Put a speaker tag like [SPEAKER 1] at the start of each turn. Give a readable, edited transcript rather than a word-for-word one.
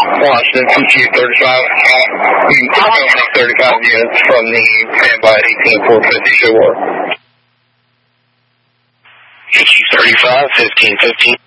[SPEAKER 1] Washington, PQ 35. You can come up 35 units from the standby at 18450 Showar.
[SPEAKER 2] PQ 35, 1515.